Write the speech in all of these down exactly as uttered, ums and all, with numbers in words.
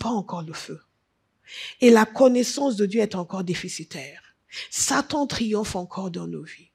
pas encore le feu. Et la connaissance de Dieu est encore déficitaire. Satan triomphe encore dans nos vies.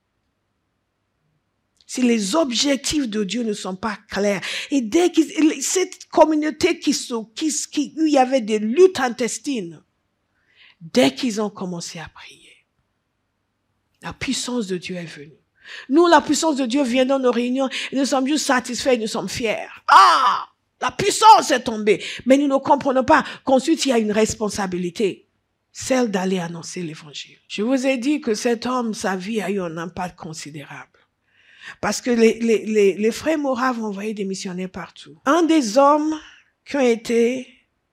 Si les objectifs de Dieu ne sont pas clairs, et dès que cette communauté qui, qui, qui, où il y avait des luttes intestines, dès qu'ils ont commencé à prier, la puissance de Dieu est venue. Nous, la puissance de Dieu vient dans nos réunions, et nous sommes juste satisfaits, et nous sommes fiers. Ah! La puissance est tombée. Mais nous ne comprenons pas qu'ensuite il y a une responsabilité, celle d'aller annoncer l'évangile. Je vous ai dit que cet homme, sa vie a eu un impact considérable. Parce que les, les, les, les frères moraves ont envoyé des missionnaires partout. Un des hommes qui ont été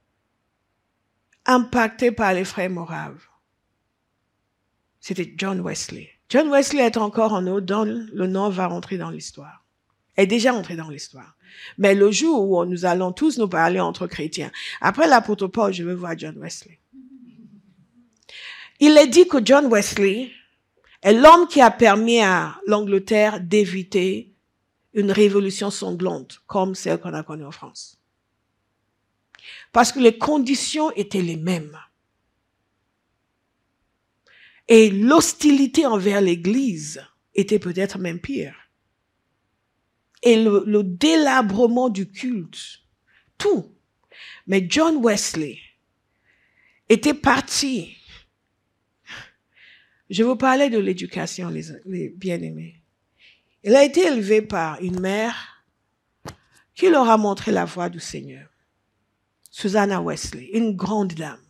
impactés par les frères moraves, c'était John Wesley. John Wesley est encore en haut, dont le nom va rentrer dans l'histoire. Est déjà entré dans l'histoire. Mais le jour où nous allons tous nous parler entre chrétiens, après l'apôtre Paul, je veux voir John Wesley. Il est dit que John Wesley est l'homme qui a permis à l'Angleterre d'éviter une révolution sanglante comme celle qu'on a connue en France. Parce que les conditions étaient les mêmes. Et l'hostilité envers l'Église était peut-être même pire. Et le, le délabrement du culte, tout. Mais John Wesley était parti. Je vous parlais de l'éducation, les, les bien-aimés. Il a été élevé par une mère qui leur a montré la voie du Seigneur. Susanna Wesley, une grande dame.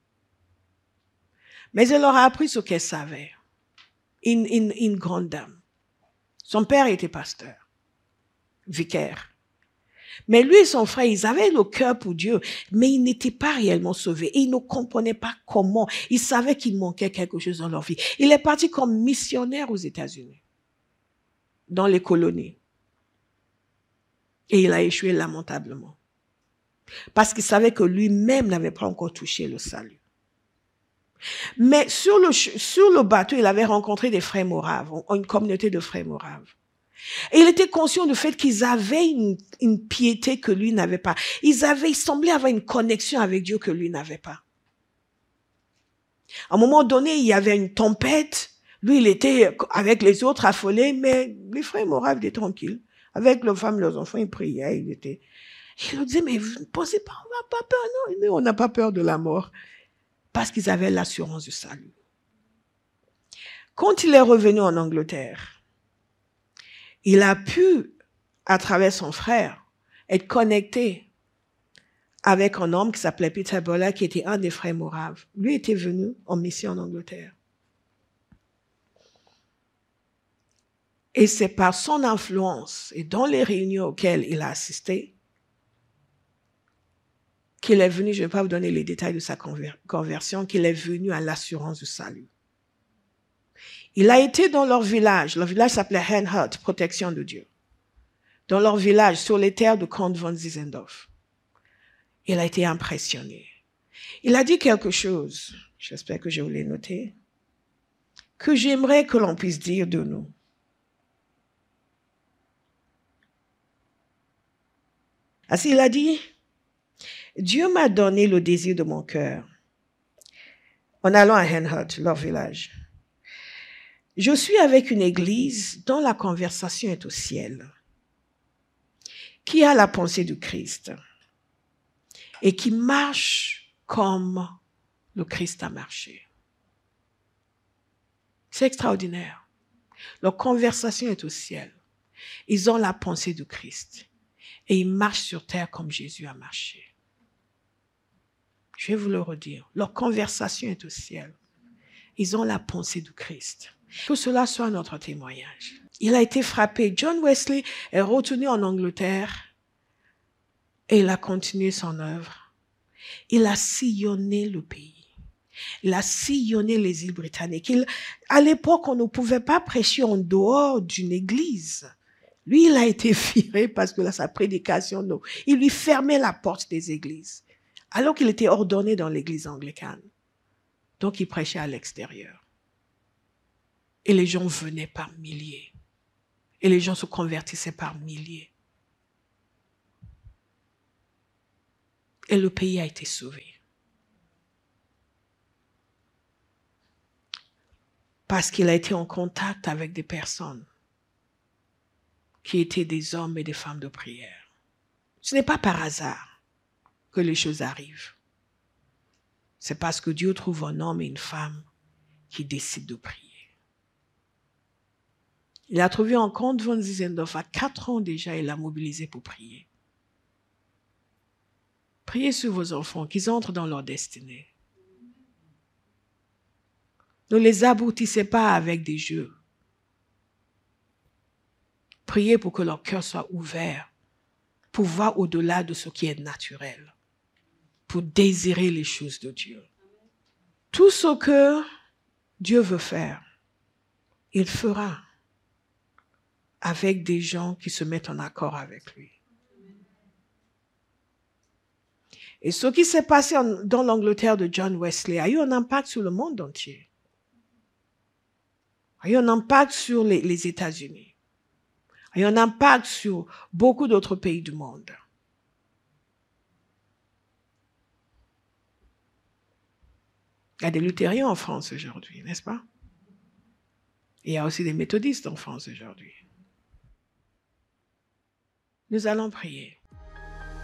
Mais elle leur a appris ce qu'elle savait. Une, une, une grande dame. Son père était pasteur, vicaire. Mais lui et son frère, ils avaient le cœur pour Dieu, mais ils n'étaient pas réellement sauvés. Et ils ne comprenaient pas comment. Ils savaient qu'il manquait quelque chose dans leur vie. Il est parti comme missionnaire aux États-Unis, dans les colonies. Et il a échoué lamentablement. Parce qu'il savait que lui-même n'avait pas encore touché le salut. Mais sur le, sur le bateau, il avait rencontré des frères moraves, une communauté de frères moraves. Et il était conscient du fait qu'ils avaient une, une piété que lui n'avait pas. Ils avaient, ils semblaient avoir une connexion avec Dieu que lui n'avait pas. À un moment donné, il y avait une tempête. Lui, il était avec les autres affolés, mais les frères moraves étaient tranquilles. Avec leurs femmes, leurs enfants, ils priaient. Ils étaient... Il leur disait, mais vous ne pensez pas, on n'a pas peur, non? Mais on n'a pas peur de la mort. Parce qu'ils avaient l'assurance du salut. Quand il est revenu en Angleterre, il a pu, à travers son frère, être connecté avec un homme qui s'appelait Peter Bolla, qui était un des frères moraves. Lui était venu en mission en Angleterre. Et c'est par son influence et dans les réunions auxquelles il a assisté qu'il est venu, je ne vais pas vous donner les détails de sa conver- conversion, qu'il est venu à l'assurance du salut. Il a été dans leur village. Leur village s'appelait Henhut, protection de Dieu. Dans leur village, sur les terres de Count von Zinzendorf. Il a été impressionné. Il a dit quelque chose, j'espère que je vous l'ai noté, que j'aimerais que l'on puisse dire de nous. Ainsi, il a dit, Dieu m'a donné le désir de mon cœur en allant à Henhut, leur village. Je suis avec une église dont la conversation est au ciel, qui a la pensée du Christ et qui marche comme le Christ a marché. C'est extraordinaire. Leur conversation est au ciel. Ils ont la pensée du Christ et ils marchent sur terre comme Jésus a marché. Je vais vous le redire. Leur conversation est au ciel. Ils ont la pensée du Christ. Que cela soit notre témoignage. Il a été frappé. John Wesley est retourné en Angleterre et il a continué son œuvre. Il a sillonné le pays. Il a sillonné les îles britanniques. Il, à l'époque, on ne pouvait pas prêcher en dehors d'une église. Lui, il a été viré parce que là, sa prédication, non. Il lui fermait la porte des églises. Alors qu'il était ordonné dans l'église anglicane. Donc, il prêchait à l'extérieur. Et les gens venaient par milliers. Et les gens se convertissaient par milliers. Et le pays a été sauvé. Parce qu'il a été en contact avec des personnes qui étaient des hommes et des femmes de prière. Ce n'est pas par hasard que les choses arrivent. C'est parce que Dieu trouve un homme et une femme qui décident de prier. Il a trouvé un compte von Zinzendorf à quatre ans déjà, il l'a mobilisé pour prier. Priez sur vos enfants, qu'ils entrent dans leur destinée. Ne les aboutissez pas avec des jeux. Priez pour que leur cœur soit ouvert, pour voir au-delà de ce qui est naturel, pour désirer les choses de Dieu. Tout ce que Dieu veut faire, il fera avec des gens qui se mettent en accord avec lui. Et ce qui s'est passé en, dans l'Angleterre de John Wesley a eu un impact sur le monde entier. A eu un impact sur les, les États-Unis. A eu un impact sur beaucoup d'autres pays du monde. Il y a des luthériens en France aujourd'hui, n'est-ce pas? Et il y a aussi des méthodistes en France aujourd'hui. Nous allons prier.